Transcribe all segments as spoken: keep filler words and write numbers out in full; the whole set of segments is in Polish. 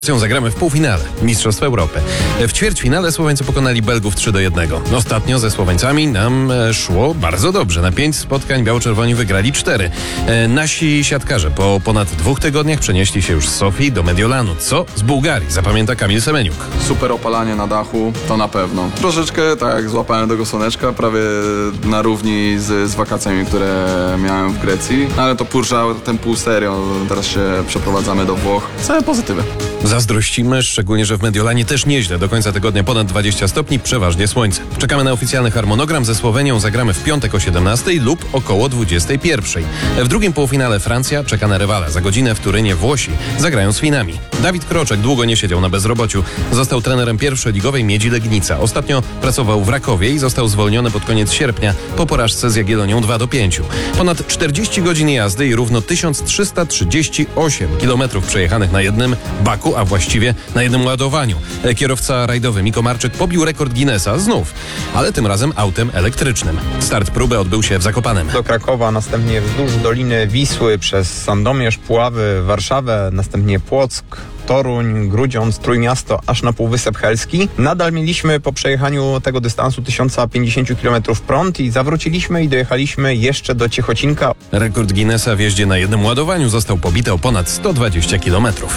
Zagramy w półfinale Mistrzostw Europy. W ćwierćfinale Słoweńcy pokonali Belgów trzy do jednego. Ostatnio ze Słoweńcami nam e, szło bardzo dobrze. Na pięć spotkań biało-czerwoni wygrali cztery. E, nasi siatkarze po ponad dwóch tygodniach przenieśli się już z Sofii do Mediolanu. Co z Bułgarii? Zapamięta Kamil Semeniuk. Super opalanie na dachu, to na pewno. Troszeczkę tak złapałem tego słoneczka, prawie na równi z, z wakacjami, które miałem w Grecji. Ale to Purża, ten pół serio, teraz się przeprowadzamy do Włoch. Same pozytywy. Zazdrościmy, szczególnie, że w Mediolanie też nieźle. Do końca tygodnia ponad dwadzieścia stopni, przeważnie słońce. Czekamy na oficjalny harmonogram. Ze Słowenią zagramy w piątek o siedemnastej lub około dwudziestej pierwszej. W drugim półfinale Francja czeka na rywala. Za godzinę w Turynie Włosi zagrają z Finami. Dawid Kroczek długo nie siedział na bezrobociu. Został trenerem pierwszoligowej Miedzi Legnica. Ostatnio pracował w Rakowie i został zwolniony pod koniec sierpnia po porażce z Jagiellonią dwa do pięciu. Ponad czterdzieści godzin jazdy i równo tysiąc trzysta trzydzieści osiem kilometrów przejechanych na jednym baku, a właściwie na jednym ładowaniu. Kierowca rajdowy Miko Marczyk pobił rekord Guinnessa znów, ale tym razem autem elektrycznym. Start próby odbył się w Zakopanem. Do Krakowa, następnie wzdłuż Doliny Wisły, przez Sandomierz, Puławy, Warszawę, następnie Płock, Toruń, Grudziądz, Trójmiasto, aż na Półwysep Helski. Nadal mieliśmy po przejechaniu tego dystansu tysiąc pięćdziesiąt kilometrów prąd i zawróciliśmy i dojechaliśmy jeszcze do Ciechocinka. Rekord Guinnessa w jeździe na jednym ładowaniu został pobity o ponad sto dwadzieścia kilometrów.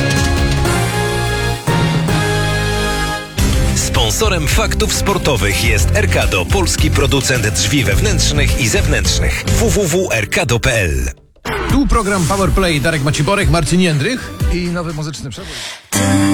Sponsorem faktów sportowych jest Erkado, polski producent drzwi wewnętrznych i zewnętrznych. w w w kropka erkado kropka p l. Tu program Powerplay. Darek Maciborek, Marcin Jędrych i nowy muzyczny przebój.